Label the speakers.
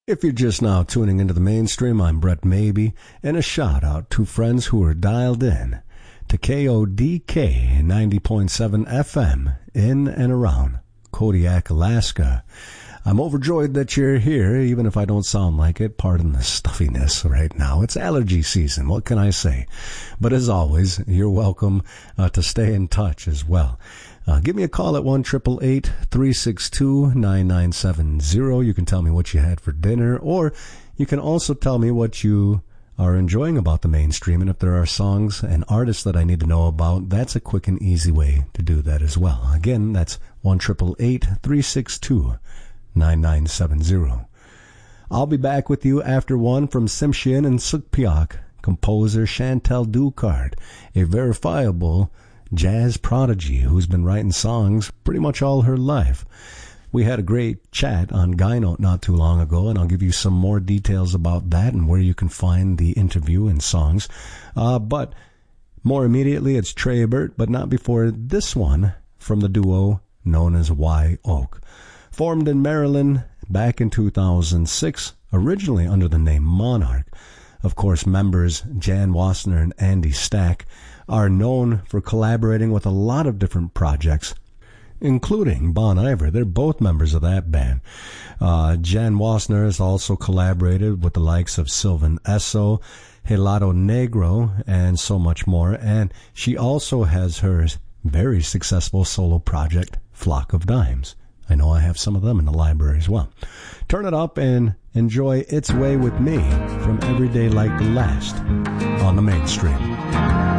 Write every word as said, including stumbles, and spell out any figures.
Speaker 1: If you're just now tuning into the mainstream, I'm Brett Maybe, and a shout out to friends who are dialed in to K O D K ninety point seven F M in and around Kodiak, Alaska. I'm overjoyed that you're here, even if I don't sound like it. Pardon the stuffiness right now. It's allergy season. What can I say? But as always, you're welcome uh, to stay in touch as well. Uh, give me a call at one eight eight eight, three six two, nine nine seven zero. You can tell me what you had for dinner, or you can also tell me what you are enjoying about the mainstream, and if there are songs and artists that I need to know about, that's a quick and easy way to do that as well. Again, that's one eight eight eight, three six two, nine nine seven zero. I'll be back with you after one from Tsimshian and Sugpiaq, composer Chantal Ducard, a verifiable jazz prodigy who's been writing songs pretty much all her life. We had a great chat on Gynote not too long ago, and I'll give you some more details about that and where you can find the interview and songs. Uh, but more immediately, it's Trey Ebert, but not before this one from the duo known as Y Oak. Formed in Maryland back in two thousand six, originally under the name Monarch. Of course, members Jan Wassner and Andy Stack are known for collaborating with a lot of different projects, including Bon Iver. They're both members of that band. Uh, Jan Wassner has also collaborated with the likes of Sylvan Esso, Helado Negro, and so much more. And she also has her very successful solo project, Flock of Dimes. I know I have some of them in the library as well. Turn it up and enjoy It's Way With Me from Every Day Like the Last on the mainstream.